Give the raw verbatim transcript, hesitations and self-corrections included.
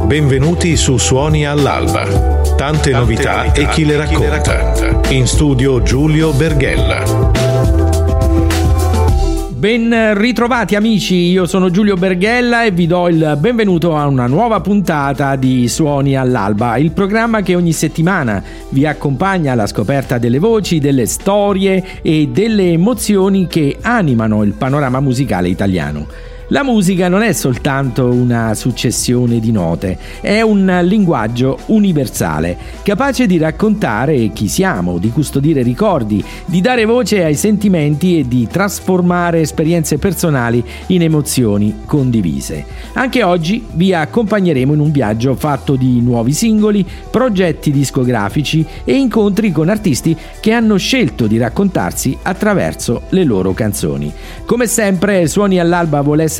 Benvenuti su Suoni all'Alba. Tante, Tante novità, novità e chi le racconta. Chi le racconta. In studio Giulio Berghella. Ben ritrovati amici, io sono Giulio Berghella e vi do il benvenuto a una nuova puntata di Suoni all'Alba, il programma che ogni settimana vi accompagna alla scoperta delle voci, delle storie e delle emozioni che animano il panorama musicale italiano. La musica non è soltanto una successione di note, è un linguaggio universale, capace di raccontare chi siamo, di custodire ricordi, di dare voce ai sentimenti e di trasformare esperienze personali in emozioni condivise. Anche oggi vi accompagneremo in un viaggio fatto di nuovi singoli, progetti discografici e incontri con artisti che hanno scelto di raccontarsi attraverso le loro canzoni. Come sempre, Suoni all'Alba vuole essere